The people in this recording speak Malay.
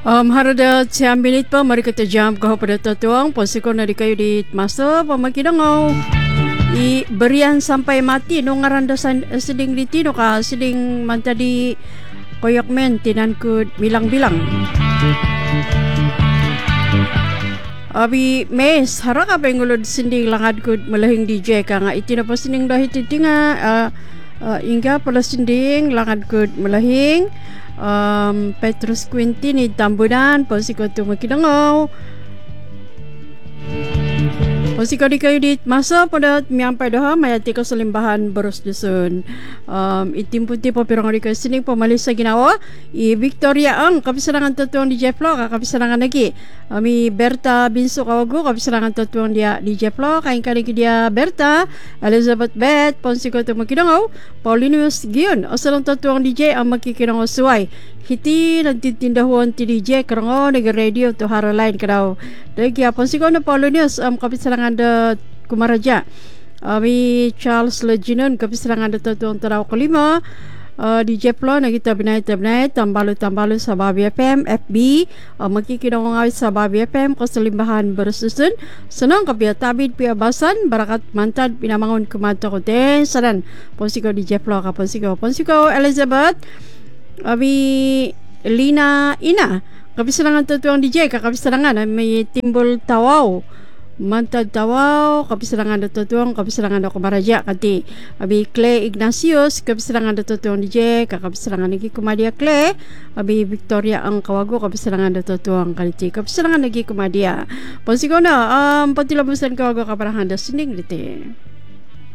Harada siya minit pa, mari kita jam ko pada tatuang, posiko na di kayo di masa, pamakinangaw. Berian sampai mati, no ngaranda seding di tino ka, seding manta di koyak men, tinan ko bilang-bilang. Abi mes, harap apa yang ngulod sinding langad ko malahing DJ ka nga, itino pa sinding dahil titinga, ingga pala sinding langad ko malahing, Petrus Quintin ni Tambunan, posiko tu makinangaw. Posiko di kayo dit masa pada miampai dah mayati ko sa limbahan Baros Dusun. Itimputi po pero ngari kayo sining pamalis sa ginawa. Victoria ang kapisarangan tatuang di Jeflo, kapisarangan lagi. Berta Binso Kawago, kapisarangan tatuang dia di Jeflo, kain kali dia Berta, Elizabeth Beth, posiko tu makinangaw. Paulinus Gion, asalang tatuang DJ ang makikinangaw suway. Hiti nagtitindahuan ti DJ karango nag-radio to Haraline kadaw. Dagi apon sigo na Paulinus kapisarangan da Kumaraja. Charles Leginon kapisarangan da tatuang taraw kalima. DJ Plo nagita binay tambalo sa Babi FM FB makikinawangawit sa Babi FM kasalimbahan Barususun sanang kapya tabid piabasan barakat mantad pinamangon kumanto ko den sanan ponsiko DJ Plo ka ponsiko Elizabeth Lina Ina kapisarangan tatuang DJ kakapisarangan may timbol tawaw mantad tawaw kapisarangan da tatuang kapisarangan da Kumaraja kati Clay Ignatius kapisarangan da tatuang DJ kakapisarangan lagi Kumadia Clay Victoria ang Kawago kapisarangan da tatuang kaliti kapisarangan lagi Kumadia ponsiko na patilabusan Kawago kaparahan da sining liti.